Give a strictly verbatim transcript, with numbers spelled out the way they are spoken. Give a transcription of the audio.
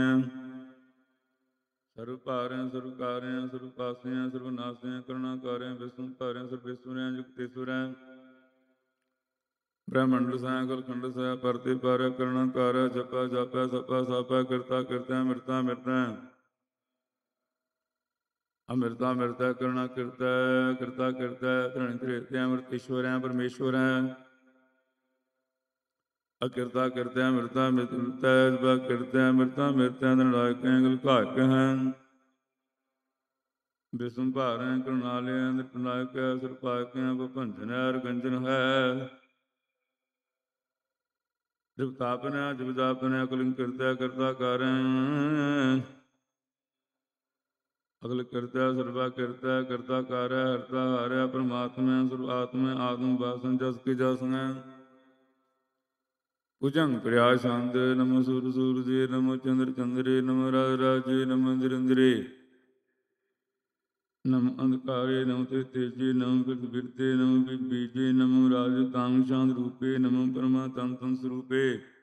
ਸਰਬ ਭਾਰੈ ਸਰਬ ਕਾਰੈ ਸਰਬ ਪਾਸਿਆ ਸਰਬ ਨਾਸਿਆ ਕਰੁਣਾ ਕਾਰੈ ਵਿਸ਼ਨੂੰ ਭਾਰੈ ਸਰਬ ਈਸ਼ਵਰੈ ਜੁਗਤੀਸ਼ਵਰੈ ਬ੍ਰਹਮੰਡ ਸੈਕਲ ਖੰਡ ਸੈ ਪਰਤੀ ਪਾਰੈ ਕਰੁਣਾ ਕਾਰੈ ਜਪੈ ਜਾਪੈ ਸਪੈ ਸਾਪੈ ਕਿਰਤਾ ਕਿਰਤੈ ਮਿਰਤਾ ਮਿਰਤੈ ਅਮਿਰਤਾ ਮਿਰਤੈ ਕਰੁਣਾ ਕਿਰਤੈ ਕਿਰਤਾ ਕਿਰਤੈ ਧਰਣਿ ਧਰੇਤਿ ਅੰਮ੍ਰਿਤ ਈਸ਼ਵਰੈ ਪਰਮੇਸ਼ਵਰੈ ਅਕਿਰਤਾ ਕਿਰਤੈ ਮਿਰਤਾ ਮਿਰਤੈ ਜਪੈ ਕਿਰਤੈ ਮਿਰਤਾ ਮਿਰਤੈ ਨਿਰਲਾਇਕੈ ਗਲਕਾਇਕ ਹੈ ਵਿਸ਼ਨੂੰ ਭਾਰੈ ਕਰੁਣਾਲਯ ਨਿਰਪਨਾਇਕੈ ਸੁਰਪਾਇਕੈ ਭੰਜਨੈ ਰਗੰਜਨ ਹੈ ਜਪ ਤਾਪਨੈ ਜਪ ਜਾਪਨੈ ਅਕਲਿੰਗ ਕਿਰਤੈ ਕਰਤਾ ਕਾਰੈ ਅਗਲ ਕਿਰਤੈ ਸਰਬਾ ਕਿਰਤੈ ਕਰਤਾ ਕਾਰੈ ਹਰਤਾ ਹਾਰੈ ਪਰਮਾਤਮੈ ਸਰਬ ਆਤਮੈ ਆਤਮ ਵਾਸਨ ਜਸ ਕੀ ਜਸਨੈ ਭੁਜੰਗ ਪ੍ਰਿਆ ਸ਼ਾਂਤ ਨਮੋ ਸੂਰ ਸੂਰਜੇ ਨਮੋ ਚੰਦਰ ਚੰਦਰੇ ਨਮੋ ਰਾਜ ਰਾਜੇ ਨਮੋ ਇੰਦਰ ਇੰਦਰੇ ਨਮੋ ਅੰਧਕਾਰੇ ਨਮੋ ਤੇ ਤੇਜੇ ਨਮੋ ਬਿਰਧ ਬਿਰਤੇ ਨਮੋ ਬਿਜ ਬੀਜੇ ਨਮੋ ਰਾਜ ਤਾਂਗ ਸ਼ਾਂਤ ਰੂਪੇ ਨਮੋ ਪਰਮਾ ਤਨ ਤਨ ਸਰੂਪੇ